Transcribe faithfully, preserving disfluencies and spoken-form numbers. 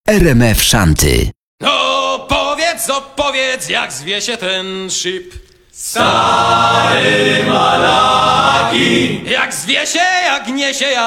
R M F Szanty. No powiedz, opowiedz, jak zwie się ten szyb. Stary malaki. Jak zwie się, jak niesie, jak